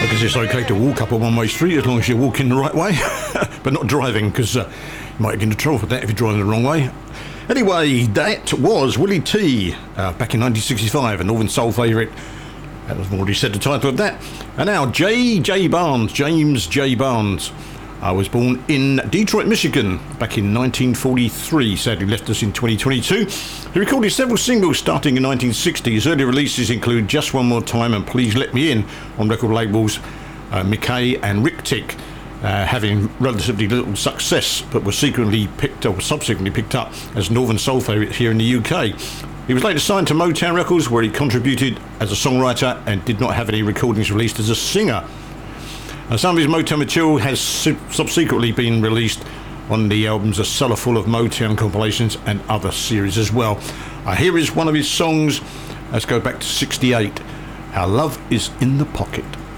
Because it's okay to walk up a one-way street as long as you're walking the right way, but not driving, because you might get into trouble for that if you're driving the wrong way. Anyway, that was Willie T back in 1965, a Northern Soul favourite. I've already said the title of that. And now J. Barnes, James J. Barnes. I was born in Detroit, Michigan back in 1943. Sadly left us in 2022. He recorded several singles starting in 1960. His early releases include Just One More Time and Please Let Me In on record labels McKay and Rictic, having relatively little success, but were subsequently picked up as Northern Soul favourites here in the UK. He was later signed to Motown Records, where he contributed as a songwriter and did not have any recordings released as a singer. Some of his Motown material has subsequently been released on the albums A Cellar Full of Motown compilations and other series as well. Here is one of his songs. Let's go back to 68. Our Love Is in the Pocket.